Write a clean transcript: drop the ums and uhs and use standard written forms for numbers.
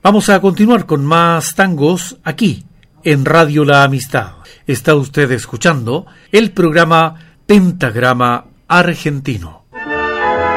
Vamos a continuar con más tangos aquí, en Radio La Amistad. Está usted escuchando el programa Pentagrama Argentino.